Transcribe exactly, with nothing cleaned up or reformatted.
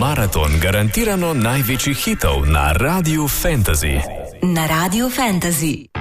maraton garantirano največjih hitov na Radiu Fantasy. Na Radiu Fantasy.